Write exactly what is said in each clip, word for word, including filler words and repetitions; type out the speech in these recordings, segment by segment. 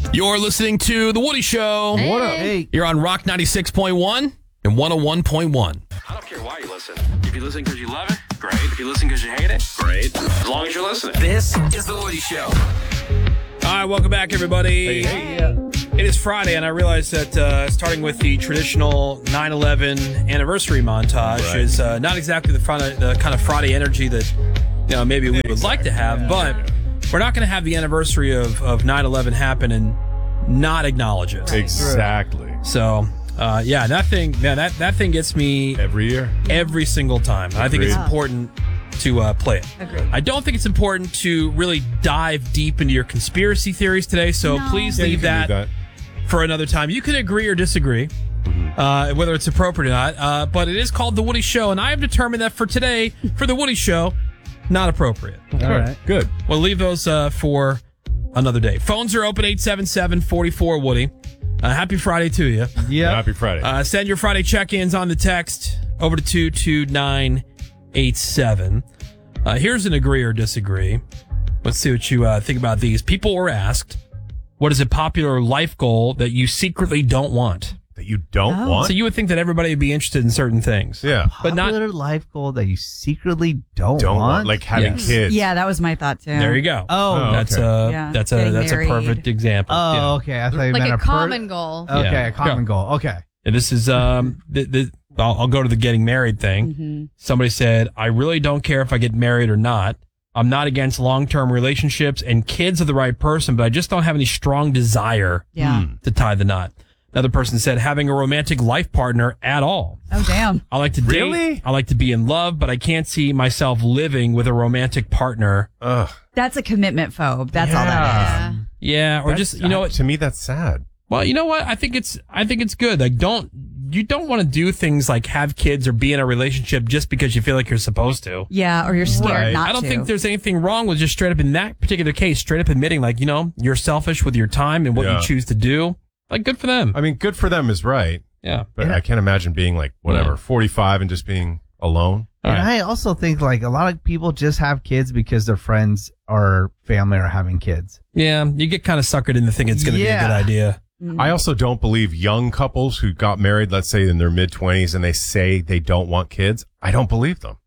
You're listening to The Woody Show. Hey. What up? Hey. You're on Rock ninety-six point one and one oh one point one. I don't care why you listen. If you listen because you love it, great. If you listen because you hate it, great. As long as you're listening. This is The Woody Show. All right, welcome back, everybody. Hey, hey. It is Friday, and I realize that uh, starting with the traditional nine eleven anniversary montage Right. is uh, not exactly the, front, the kind of Friday energy that you know maybe we would like to have, Yeah. but we're not going to have the anniversary of, of nine eleven happen and not acknowledge it. Exactly. So, uh, yeah, that thing, man, that, that thing gets me Every year. every single time. I think it's Agreed. important to uh, play it. Agreed. I don't think it's important to really dive deep into your conspiracy theories today, so No. please Yeah, you leave can that, do that. for another time. You can agree or disagree, uh, whether it's appropriate or not, uh, but it is called The Woody Show, and I have determined that for today, for The Woody Show, not appropriate. All right. Good. We'll leave those uh, for another day. Phones are open, eight seven seven, four four, Woody. Uh, happy Friday to you. Yeah. Happy Friday. Uh, send your Friday check-ins on the text over to two two nine eight seven. Uh, here's an agree or disagree. Let's see what you uh, think about these. People were asked, what is a popular life goal that you secretly don't want? that you don't Oh. want? So you would think that everybody would be interested in certain things. yeah. But not- Popular life goal that you secretly don't, Don't want, want. like having Yes. kids. Yeah, that was my thought too. There you go. Oh, that's okay. a Yeah, that's a getting that's married. a perfect example. Oh, Yeah. okay. I thought you Like meant a a per- common goal. Okay, Yeah. a common Yeah. goal. Okay. And this is um the, the I'll, I'll go to the getting married thing. Mm-hmm. Somebody said, I really don't care if I get married or not. I'm not against long-term relationships and kids are the right person, but I just don't have any strong desire Yeah. Hmm. to tie the knot. Another person said, having a romantic life partner at all. Oh damn. I like to date. Really? I like to be in love, but I can't see myself living with a romantic partner. Ugh. That's a commitment phobe. That's all that is. Yeah, or That's- just you know uh, what? To me, that's sad. Well, you know what? I think it's I think it's good. Like, don't you don't want to do things like have kids or be in a relationship just because you feel like you're supposed to. Yeah, or you're scared Right. not I don't to. think there's anything wrong with just straight up in that particular case, straight up admitting like, you know, you're selfish with your time and what Yeah. you choose to do. Like, good for them. I mean, good for them is right, Yeah. but I can't imagine being like, whatever, Yeah. forty-five and just being alone. All and right. I also think like a lot of people just have kids because their friends or family are having kids. Yeah, you get kind of suckered into thinking it's going to be a Yeah. good idea. I also don't believe young couples who got married, let's say in their mid twenties, and they say they don't want kids. I don't believe them.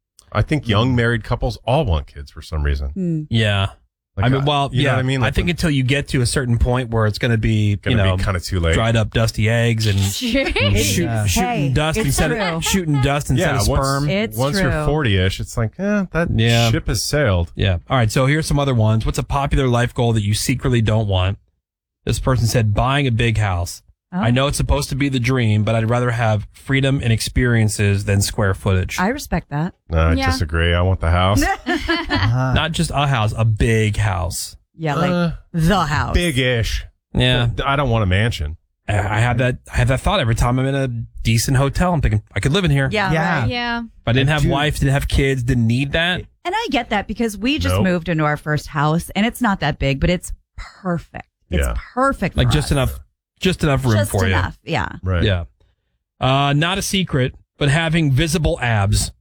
I think young married couples all want kids for some reason. Hmm. Yeah. Like, I mean, well, you yeah. know what I mean? I Like think when- until you get to a certain point where it's going to be, gonna you know, be kind of too late. dried up dusty eggs and Jeez. shoot, Yeah. shooting Hey, dust it's instead true. of shooting dust instead Yeah, of once, sperm. It's once true. you're forty-ish, it's like, eh, that Yeah. ship has sailed. Yeah. All right. So here's some other ones. What's a popular life goal that you secretly don't want? This person said buying a big house. Oh. I know it's supposed to be the dream, but I'd rather have freedom and experiences than square footage. I respect that. No, I Yeah. disagree. I want the house. Uh, Not just a house, a big house. Yeah, like Uh, the house. Big-ish. Yeah. I don't want a mansion. I I have that. I have that thought every time I'm in a decent hotel. I'm thinking I could live in here. Yeah, Yeah. right. Yeah. If I didn't have Dude. wife, didn't have kids, didn't need that. And I get that because we just Nope. moved into our first house and it's not that big, but it's perfect. It's Yeah. perfect. Like for just us. enough, just enough room Just for enough. Yeah. Right. you. Yeah. Uh, not a secret, but having visible abs.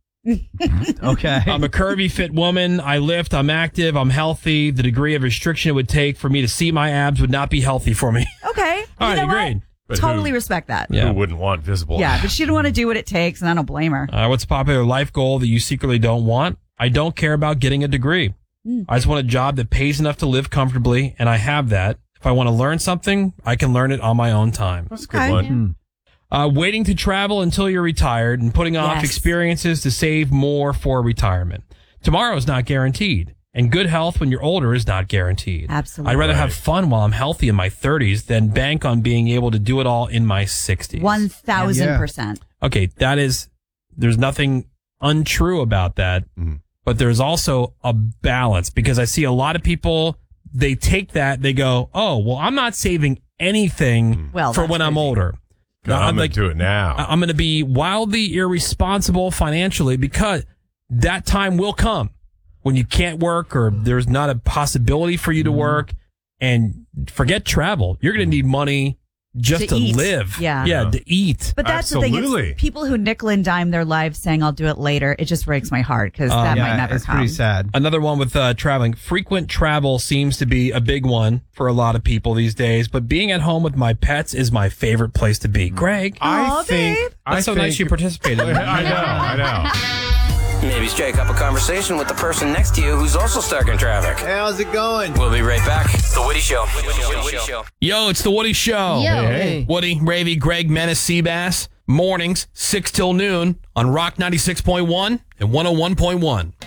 okay. I'm a curvy, fit woman. I lift. I'm active. I'm healthy. The degree of restriction it would take for me to see my abs would not be healthy for me. Okay. All you right, know what? agreed. But Totally who- respect that. Yeah. Who wouldn't want visible? Yeah, but she didn't want to do what it takes, and I don't blame her. Uh, what's a popular life goal that you secretly don't want? I don't care about getting a degree. Mm. I just want a job that pays enough to live comfortably, and I have that. If I want to learn something, I can learn it on my own time. That's a good Okay. one. Hmm. Uh, waiting to travel until you're retired and putting off Yes. experiences to save more for retirement. Tomorrow is not guaranteed, and good health when you're older is not guaranteed. Absolutely. I'd rather have Right. fun while I'm healthy in my thirties than bank on being able to do it all in my sixties. One thousand Yeah. percent. Okay, that is, there's nothing untrue about that, Mhm. but there's also a balance because I see a lot of people, they take that, they go, oh, well, I'm not saving anything Well, for that's when I'm crazy. older. God, I'm, I'm going like, to do it now. I- I'm going to be wildly irresponsible financially because that time will come when you can't work or there's not a possibility for you to work and forget travel. You're going to need money just To to, eat. live. Yeah. Yeah, to eat. But that's the Absolutely. thing. It's people who nickel and dime their lives saying, I'll do it later. It just breaks my heart because that yeah, might never it's come. pretty sad. Another one with uh, traveling. Frequent travel seems to be a big one for a lot of people these days, but being at home with my pets is my favorite place to be. Greg, I Aw, think. babe. I that's so think, nice you participated. I know. I know. Maybe strike up a conversation with the person next to you who's also stuck in traffic. Hey, how's it going? We'll be right back. The Woody Show. Woody Show. Yo, it's the Woody Show. Yo. Hey. Woody, Ravy, Greg, Menace, Seabass. Mornings, six till noon on Rock ninety-six point one and one oh one point one.